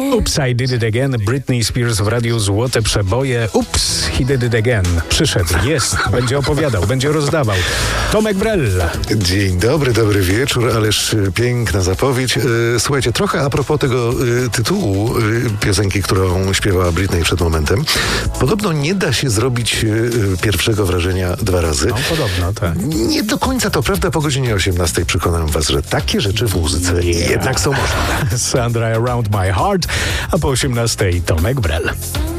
Oops, I did it again. Britney Spears w radiu Złote Przeboje. Oops, he did it again. Przyszedł, jest, będzie opowiadał, będzie rozdawał. Tomek Brell. Dzień dobry, dobry wieczór, ależ piękna zapowiedź. Słuchajcie, trochę a propos tego tytułu piosenki, którą śpiewała Britney przed momentem. Podobno nie da się zrobić pierwszego wrażenia dwa razy. No, podobno, tak. Nie do końca to prawda. Po godzinie 18 przekonam was, że takie rzeczy w muzyce jednak są możliwe. Sandra Around My Heart, a po 18 Tomek Brell.